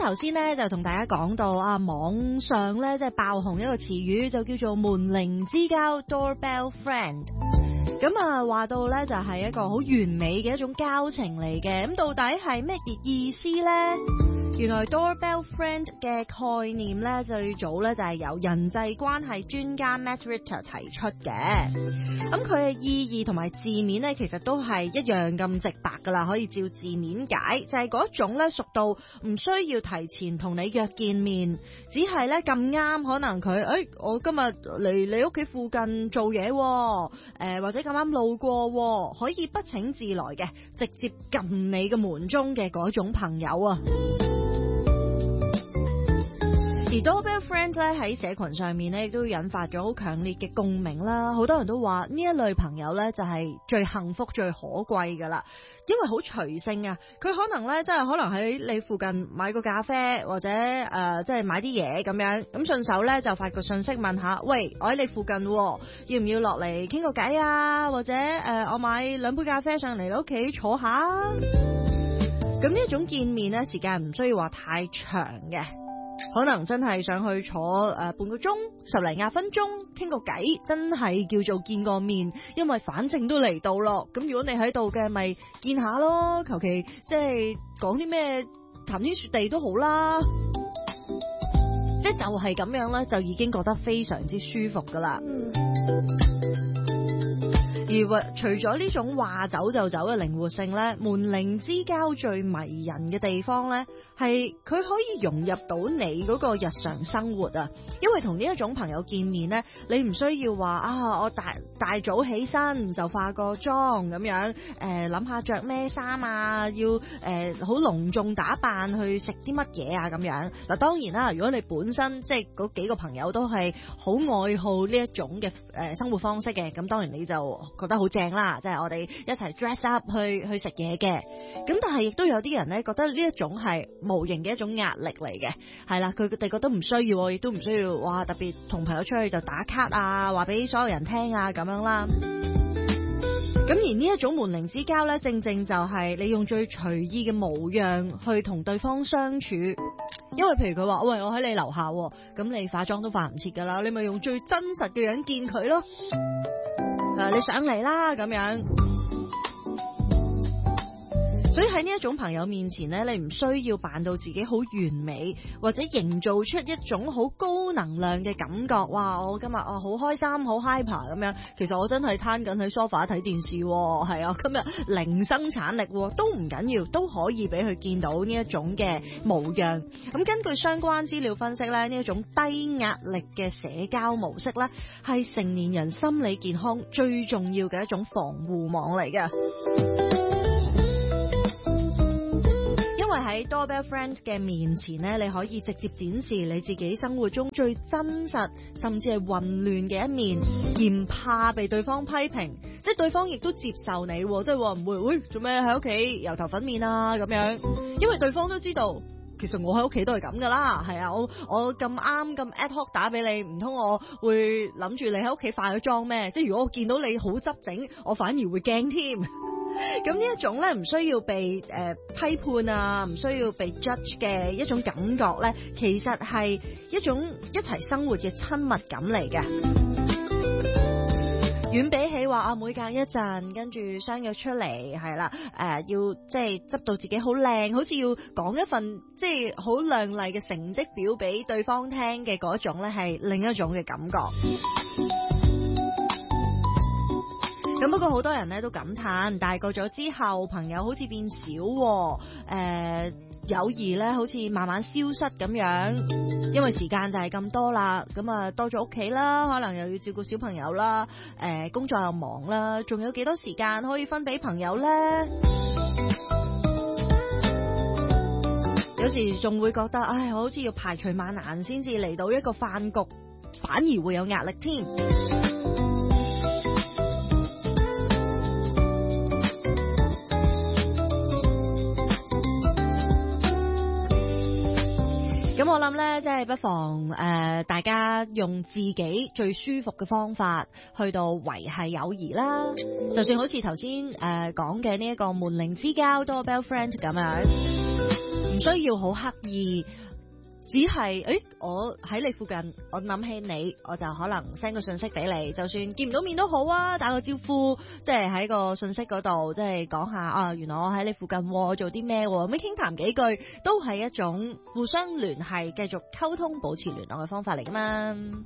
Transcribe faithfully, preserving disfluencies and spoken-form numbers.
頭先咧就同大家講到啊，網上咧即係爆紅一個詞語就叫做門鈴之交 doorbell friend。咁啊話到咧就係一個好完美嘅一種交情嚟嘅，咁到底係咩意思咧？原來 doorbell friend 嘅概念咧最早咧就係由人際關係專家 Matt Ritter 提出嘅。咁佢嘅意義同埋字面咧其實都係一樣咁直白噶啦，可以照字面解，就係嗰種咧熟到唔需要提前同你約見面，只係咧咁啱可能佢誒、哎、我今日嚟你屋企附近做嘢，誒、呃、或者咁啱路過，可以不請自來嘅，直接撳你嘅門鐘嘅嗰種朋友啊。而 doorbell friend 咧喺社群上面咧亦都引發咗好強烈嘅共鳴啦，好多人都話呢一類朋友咧就係最幸福最可貴噶啦，因為好隨性啊，佢可能咧真係可能喺你附近買個咖啡或者誒即係買啲嘢咁樣，咁順手咧就發個信息問下，喂，我喺你附近，要唔要落嚟傾個偈啊？或者誒、呃、我買兩杯咖啡上嚟你屋企坐下。咁呢一種見面咧時間唔需要話太長嘅。可能真係上去坐誒、呃、半個鐘十零廿分鐘傾個偈，真係叫做見個面，因為反正都嚟到咯。咁如果你喺度嘅，咪見下咯，求其即係講啲咩談天說地都好啦。即係就係咁樣咧，就已經覺得非常之舒服噶啦。而除咗呢種話走就走嘅靈活性咧，門鈴之交最迷人嘅地方咧，係佢可以融入到你嗰個日常生活啊。因為同呢一種朋友見面咧，你唔需要話啊，我大大早起身就化個妝咁樣，誒諗下着咩衫啊，要誒好隆重打扮去食啲乜嘢啊咁樣。嗱，當然啦，如果你本身即係嗰幾個朋友都係好愛好呢一種嘅誒生活方式嘅，咁當然你就覺得好正啦，即係我哋一齊 dress up 去去食嘢嘅。咁但係亦都有啲人咧覺得呢一種係無形嘅一種壓力嚟嘅，係啦，佢哋覺得唔需要，亦都唔需要哇特別同朋友出去就打卡啊，話俾所有人聽啊咁樣啦。咁而呢一種門鈴之交咧，正正就係你用最隨意嘅模樣去同對方相處。因為譬如佢話喂，我喺你樓下，咁你化妝都化唔切噶啦，你咪用最真實嘅樣見佢咯。誒，你上嚟啦咁樣。所以喺呢一種朋友面前咧，你唔需要扮到自己好完美，或者營造出一種好高能量嘅感覺。哇！我今日啊好開心，好 hyper 咁樣。其實我真係攤緊喺 sofa 睇電視，係啊，今日零生產力都唔緊要，都可以俾佢見到呢一種嘅模樣。咁根據相關資料分析咧，呢一種低壓力嘅社交模式咧，係成年人心理健康最重要嘅一種防護網嚟嘅。因為喺 doorbell friend 嘅面前咧，你可以直接展示你自己生活中最真實甚至係混亂嘅一面，而唔怕被對方批評，即係對方亦都接受你，即係話唔會喂做咩喺屋企油頭粉面啊咁樣，因為對方都知道其實我喺屋企都係咁噶啦，係啊，我我咁啱咁 ad hoc 打俾你，唔通我會諗住你喺屋企化咗妝咩？即係如果我見到你好執整，我反而會驚添。咁呢一種咧唔需要被誒、呃、批判啊，唔需要被 judge 嘅一種感覺咧，其實係一種一齊生活嘅親密感嚟嘅。遠比起話啊，每隔一陣跟住相約出嚟，係啦，誒、呃、要即係執到自己好靚，好似要講一份即係好亮麗嘅成績表俾對方聽嘅嗰種咧，係另一種嘅感覺。咁不過好多人咧都感嘆，大個咗之後朋友好似變少，誒、呃、友誼咧好似慢慢消失咁樣，因為時間就係咁多啦，咁啊多咗屋企啦，可能又要照顧小朋友啦，誒、呃、工作又忙啦，仲有幾多時間可以分俾朋友呢？有時仲會覺得，唉，我好似要排除萬難先至嚟到一個飯局，反而會有壓力添。咁我諗咧，即係不妨誒、呃，大家用自己最舒服嘅方法去到維繫友誼啦。就算好似頭先誒講嘅呢一個門鈴之交 doorbell friend 咁樣， 唔需要好刻意。只係，誒，我喺你附近，我諗起你，我就可能 send 個信息俾你，就算見唔到面都好啊，打個招呼，即係喺個信息嗰度，即係講下啊，原來我喺你附近，做啲咩，咁樣傾談幾句，都係一種互相聯繫、繼續溝通、保持聯絡嘅方法嚟噶嘛。